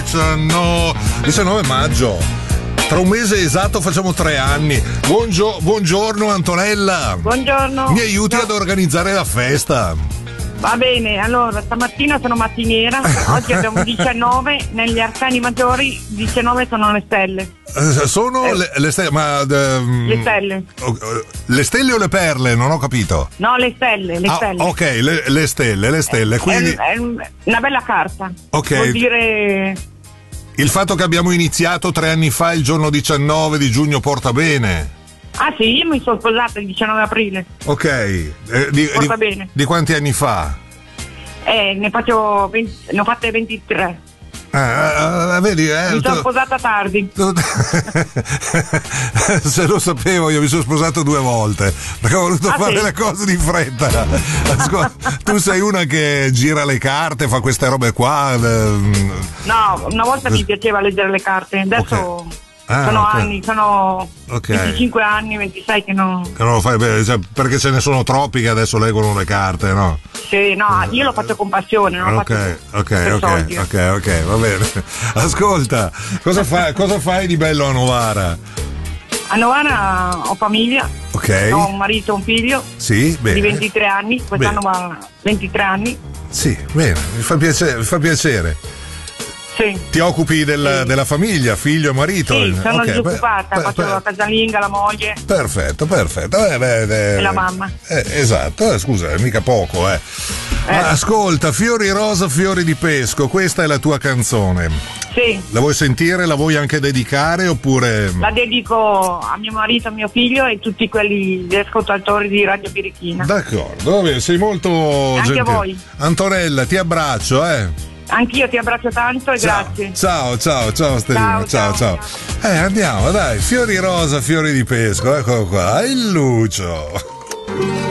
19 maggio. Tra un mese esatto facciamo 3 anni. Buongiorno Antonella. Buongiorno. Mi aiuti ad organizzare la festa? Va bene, allora stamattina sono mattiniera, oggi abbiamo 19, negli arcani maggiori 19 sono le stelle. Sono le stelle, ma le stelle. Le stelle o le perle? Non ho capito. No, le stelle. Ok, le stelle, quindi è una bella carta. Ok. Vuol dire il fatto che abbiamo iniziato 3 anni fa, il giorno 19 di giugno, porta bene. Ah sì, io mi sono sposata il 19 aprile. Ok, porta bene. Di quanti anni fa? Ne ho fatte 23. Vedi, mi sono sposata tardi. Se lo sapevo, io mi sono sposato 2 volte perché ho voluto fare le cose di fretta. Tu sei una che gira le carte, fa queste robe qua. No, una volta mi piaceva leggere le carte, adesso sono 25 anni, 26 che non lo fai bene, cioè, perché ce ne sono troppi che adesso leggono le carte, no? Sì, no, io lo faccio con passione, non lo faccio per soldi. Ok, va bene. Ascolta, cosa fai di bello a Novara? A Novara ho famiglia, ho un marito e un figlio di 23 anni, quest'anno va 23 anni. Sì, bene, mi fa piacere. Sì. Ti occupi della famiglia, figlio e marito? Sì, sono disoccupata, faccio la casalinga, la moglie. Perfetto. E la mamma. Esatto, scusa, mica poco, Ascolta, Fiori rosa, fiori di pesco, questa è la tua canzone. Sì. La vuoi sentire? La vuoi anche dedicare oppure? La dedico a mio marito, a mio figlio e tutti quelli gli ascoltatori di Radio Birichina. D'accordo, va bene, sei molto gentile. Anche a voi. Antonella, ti abbraccio, Anch'io ti abbraccio tanto e grazie. Ciao Stellina, ciao. Andiamo, dai, fiori rosa, fiori di pesco, eccolo qua, il Lucio.